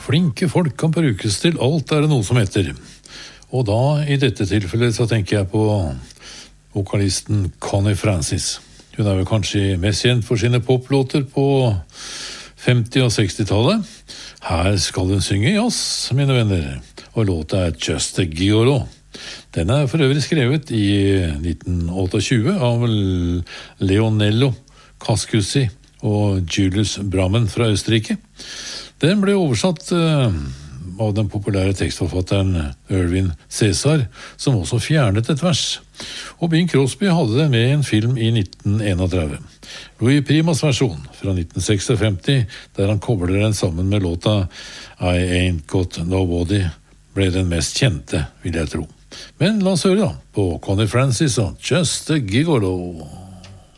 Flinke folk kan brukes til alt, det noe som heter. Og da, i dette tilfellet, så tenker jeg på vokalisten Connie Francis. Hun vel kanskje mest kjent for sine poplåter på 50- og 60-tallet. Her skal hun synge jazz, mine venner. Og låta Just a Gigolo. Den for øvrig skrevet i 1928 av Leonello Cascuzzi og Julius Brammen fra Østerrike. Den ble oversatt av den populære tekstforfatteren Irving Cæsar, som også fjernet et vers. Og Bing Crosby hadde den med i en film i 1931. Louis Primas versjon fra 1956, der han kobler den sammen med låta I Ain't Got Nobody, ble den mest kjente, vil jeg tro. Men la oss høre da på Connie Francis og Just a Gigolo.